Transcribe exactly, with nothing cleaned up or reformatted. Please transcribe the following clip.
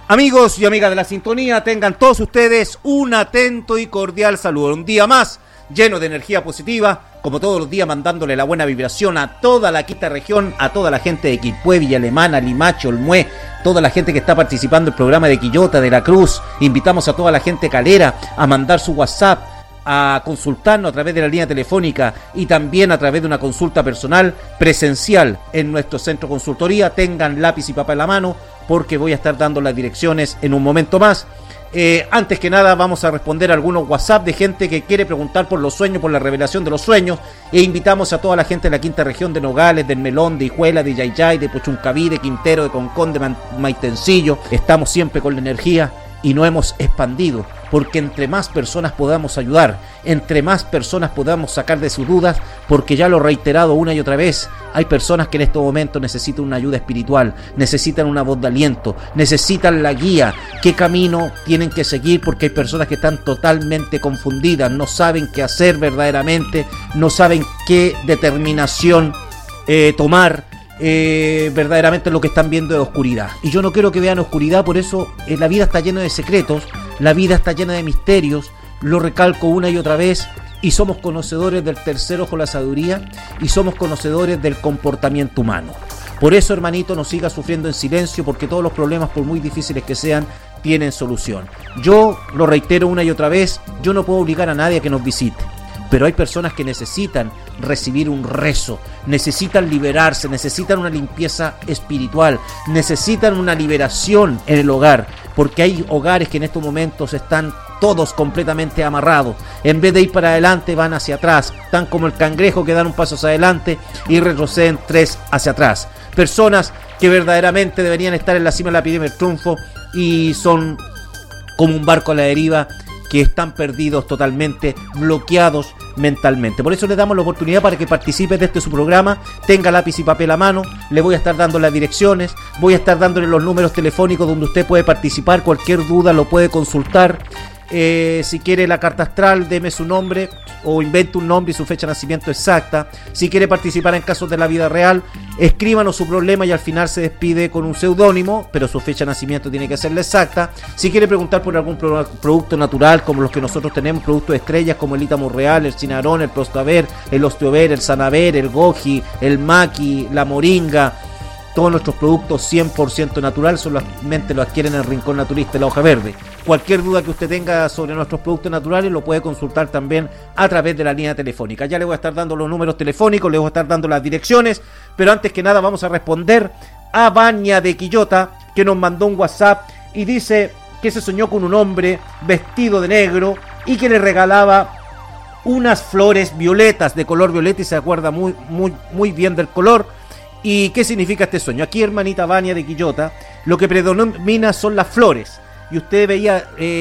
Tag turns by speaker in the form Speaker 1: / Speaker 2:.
Speaker 1: Amigos y amigas de la sintonía, tengan todos ustedes un atento y cordial saludo. Un día más lleno de energía positiva, como todos los días mandándole la buena vibración a toda la quinta región, a toda la gente de Quilpué, Villa Alemana, Limache, Olmué, toda la gente que está participando en el programa de Quillota, de la Cruz. Invitamos a toda la gente calera a mandar su WhatsApp, a consultarnos a través de la línea telefónica y también a través de una consulta personal presencial en nuestro centro consultoría. Tengan lápiz y papel a la mano porque voy a estar dando las direcciones en un momento más. Eh, antes que nada vamos a responder algunos WhatsApp de gente que quiere preguntar por los sueños, por la revelación de los sueños, e invitamos a toda la gente de la quinta región, de Nogales, del Melón, de Hijuela, de Yayay, de Puchuncaví, de Quintero, de Concón, de Maitencillo. Estamos siempre con la energía y no hemos expandido, porque entre más personas podamos ayudar, entre más personas podamos sacar de sus dudas, porque ya lo he reiterado una y otra vez, hay personas que en estos momentos necesitan una ayuda espiritual, necesitan una voz de aliento, necesitan la guía, qué camino tienen que seguir, porque hay personas que están totalmente confundidas, no saben qué hacer verdaderamente, no saben qué determinación eh, tomar. Eh, verdaderamente lo que están viendo es oscuridad, y yo no quiero que vean oscuridad. Por eso eh, la vida está llena de secretos, la vida está llena de misterios, lo recalco una y otra vez, y somos conocedores del tercer ojo, la sabiduría, y somos conocedores del comportamiento humano. Por eso, hermanito, no siga sufriendo en silencio, porque todos los problemas, por muy difíciles que sean, tienen solución. Yo lo reitero una y otra vez, yo no puedo obligar a nadie a que nos visite, pero hay personas que necesitan recibir un rezo, necesitan liberarse, necesitan una limpieza espiritual, necesitan una liberación en el hogar, porque hay hogares que en estos momentos están todos completamente amarrados. En vez de ir para adelante, van hacia atrás, están como el cangrejo que dan un paso hacia adelante y retroceden tres hacia atrás. Personas que verdaderamente deberían estar en la cima de la pirámide del triunfo y son como un barco a la deriva, que están perdidos totalmente, bloqueados mentalmente. Por eso les damos la oportunidad para que participe de este su programa, tenga lápiz y papel a mano, le voy a estar dando las direcciones, voy a estar dándole los números telefónicos donde usted puede participar, cualquier duda lo puede consultar. Eh, si quiere la carta astral, deme su nombre o invente un nombre y su fecha de nacimiento exacta. Si quiere participar en casos de la vida real, escríbanos su problema y al final se despide con un seudónimo, pero su fecha de nacimiento tiene que ser la exacta. Si quiere preguntar por algún pro- producto natural como los que nosotros tenemos, productos estrellas como el Ítamo Real, el Cinarón, el Prostaver, el Osteover, el Sanaver, el Goji, el Maqui, la Moringa. Todos nuestros productos cien por ciento natural, solamente lo adquieren en el Rincón Naturista de la Hoja Verde. Cualquier duda que usted tenga sobre nuestros productos naturales lo puede consultar también a través de la línea telefónica. Ya le voy a estar dando los números telefónicos, le voy a estar dando las direcciones, pero antes que nada vamos a responder a Baña de Quillota, que nos mandó un WhatsApp y dice que se soñó con un hombre vestido de negro y que le regalaba unas flores violetas, de color violeta, y se acuerda muy, muy, muy bien del color. ¿Y qué significa este sueño? Aquí, hermanita Vania de Quillota, lo que predomina son las flores. Y usted veía eh,